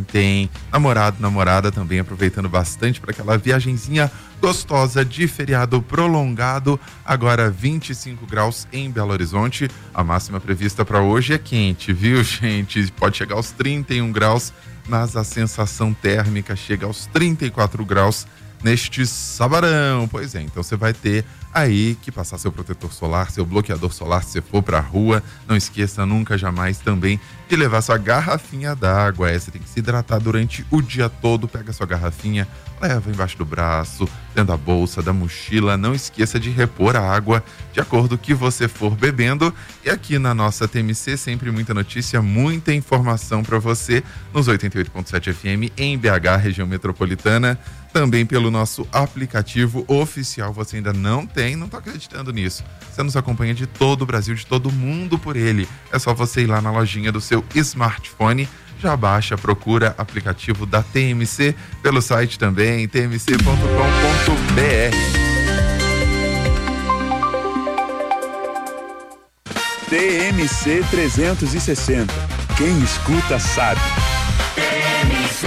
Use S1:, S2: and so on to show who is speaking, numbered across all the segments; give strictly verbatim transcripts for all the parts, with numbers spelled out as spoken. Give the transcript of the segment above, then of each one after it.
S1: quem tem namorado, namorada também aproveitando bastante para aquela viagenzinha gostosa de feriado prolongado. Agora vinte e cinco graus em Belo Horizonte. A máxima prevista para hoje é quente, viu, gente? Pode chegar aos trinta e um graus, mas a sensação térmica chega aos trinta e quatro graus neste sabarão. Pois é, então você vai ter aí que passar seu protetor solar, seu bloqueador solar se você for pra rua. Não esqueça nunca, jamais também de levar sua garrafinha d'água. É, você tem que se hidratar durante o dia todo. Pega sua garrafinha, leva embaixo do braço, dentro da bolsa, da mochila. Não esqueça de repor a água de acordo com o que você for bebendo. E aqui na nossa T M C, sempre muita notícia, muita informação para você nos oitenta e oito ponto sete F M em B H, região metropolitana. Também pelo nosso aplicativo oficial. Você ainda não tem, não tô acreditando nisso. Você nos acompanha de todo o Brasil, de todo mundo por ele. É só você ir lá na lojinha do seu smartphone, já baixa, procura aplicativo da T M C, pelo site também, t m c ponto com ponto b r.
S2: T M C trezentos e sessenta. Quem escuta sabe. T M C.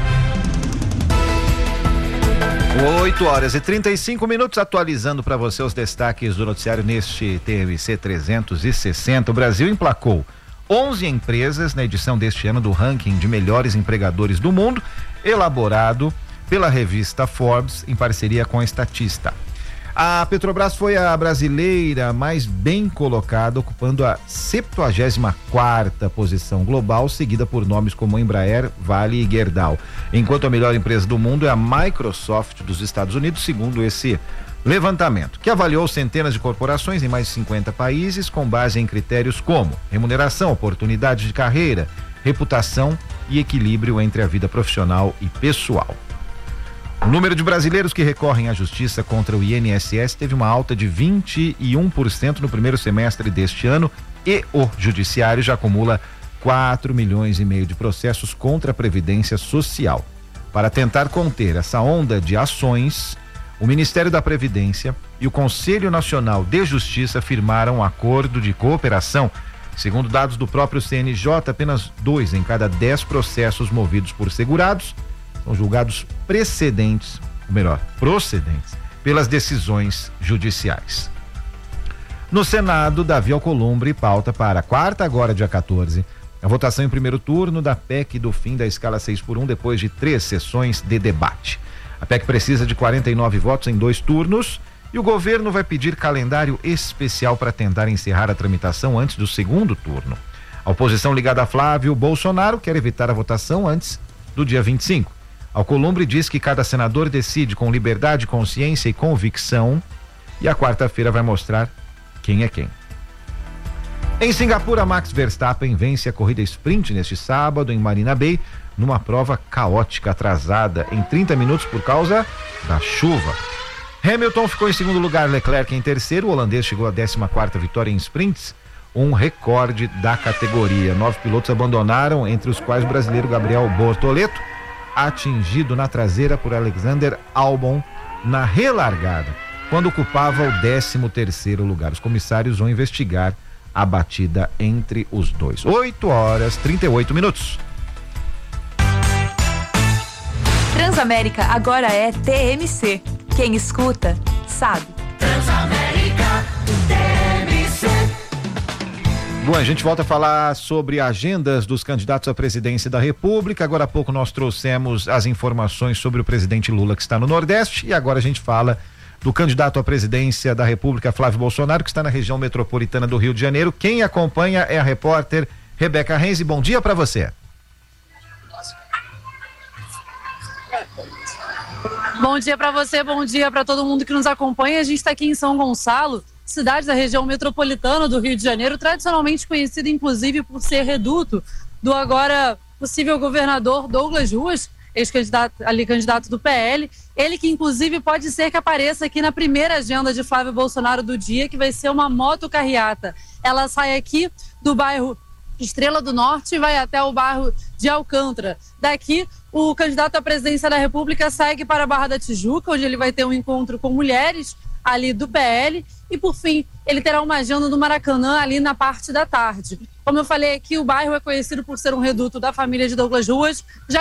S3: oito horas e trinta e cinco minutos, atualizando para você os destaques do noticiário neste T M C trezentos e sessenta. O Brasil emplacou onze empresas na edição deste ano do ranking de melhores empregadores do mundo, elaborado pela revista Forbes em parceria com a Statista. A Petrobras foi a brasileira mais bem colocada, ocupando a septuagésima quarta posição global, seguida por nomes como Embraer, Vale e Gerdau. Enquanto a melhor empresa do mundo é a Microsoft dos Estados Unidos, segundo esse levantamento, que avaliou centenas de corporações em mais de cinquenta países com base em critérios como remuneração, oportunidade de carreira, reputação e equilíbrio entre a vida profissional e pessoal. O número de brasileiros que recorrem à justiça contra o I N S S teve uma alta de vinte e um por cento no primeiro semestre deste ano e o judiciário já acumula quatro milhões e meio de processos contra a Previdência Social. Para tentar conter essa onda de ações, o Ministério da Previdência e o Conselho Nacional de Justiça firmaram um acordo de cooperação. Segundo dados do próprio C N J, apenas dois em cada dez processos movidos por segurados são julgados precedentes, ou melhor, procedentes, pelas decisões judiciais. No Senado, Davi Alcolumbre pauta para quarta, agora dia quatorze, a votação em primeiro turno da P E C do fim da escala seis por um, depois de três sessões de debate. A P E C precisa de quarenta e nove votos em dois turnos e o governo vai pedir calendário especial para tentar encerrar a tramitação antes do segundo turno. A oposição ligada a Flávio Bolsonaro quer evitar a votação antes do dia vinte e cinco. Alcolumbre diz que cada senador decide com liberdade, consciência e convicção e a quarta-feira vai mostrar quem é quem. Em Singapura, Max Verstappen vence a corrida sprint neste sábado em Marina Bay, numa prova caótica, atrasada em trinta minutos por causa da chuva. Hamilton ficou em segundo lugar, Leclerc em terceiro, o holandês chegou à décima quarta vitória em sprints, um recorde da categoria. Nove pilotos abandonaram, entre os quais o brasileiro Gabriel Bortoleto, atingido na traseira por Alexander Albon na relargada, quando ocupava o décimo terceiro lugar. Os comissários vão investigar a batida entre os dois. oito horas e trinta e oito minutos.
S4: Transamérica agora é T M C. Quem escuta, sabe.
S5: Transamérica, T M C.
S3: Bom, a gente volta a falar sobre agendas dos candidatos à presidência da República. Agora há pouco nós trouxemos as informações sobre o presidente Lula, que está no Nordeste, e agora a gente fala do candidato à presidência da República, Flávio Bolsonaro, que está na região metropolitana do Rio de Janeiro. Quem acompanha é a repórter Rebeca Renzi. Bom dia para você.
S6: Bom dia para você, bom dia para todo mundo que nos acompanha. A gente está aqui em São Gonçalo, cidade da região metropolitana do Rio de Janeiro, tradicionalmente conhecida inclusive por ser reduto do agora possível governador Douglas Ruas, ex-candidato ali, candidato do P L. Ele que inclusive pode ser que apareça aqui na primeira agenda de Flávio Bolsonaro do dia, que vai ser uma motocarreata. Ela sai aqui do bairro Estrela do Norte e vai até o bairro de Alcântara. Daqui, o candidato à presidência da República segue para a Barra da Tijuca, onde ele vai ter um encontro com mulheres ali do P L, e por fim, ele terá uma agenda no Maracanã ali na parte da tarde. Como eu falei aqui, o bairro é conhecido por ser um reduto da família de Douglas Ruas, já